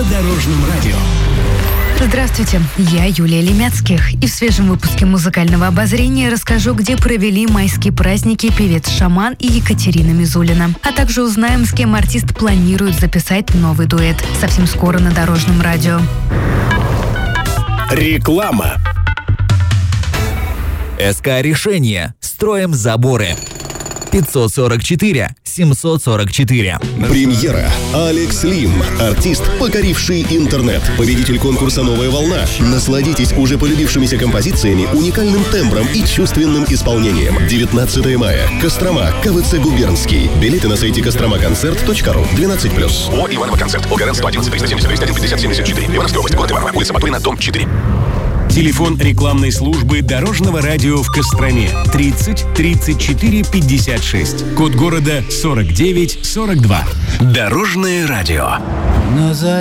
на Дорожном радио. Здравствуйте, я Юлия Лемяцких. И в свежем выпуске музыкального обозрения расскажу, где провели майские праздники певец Шаман и Екатерина Мизулина. А также узнаем, с кем артист планирует записать новый дуэт. Совсем скоро на Дорожном радио. Реклама. СК Решение. Строим заборы. 544 744. Премьера. Алекс Лим. Артист, покоривший интернет. Победитель конкурса «Новая волна». Насладитесь уже полюбившимися композициями, уникальным тембром и чувственным исполнением. 19 мая. Кострома. КВЦ «Губернский». Билеты на сайте kostromakoncert.ru. 12+. О, Иванова концерт. ОГРН 111 371 50 74. Ивановская область, город Иваново. Улица Батурина, дом 4. Телефон рекламной службы Дорожного радио в Костроме 30 34 56. Код города 49 42. Дорожное радио.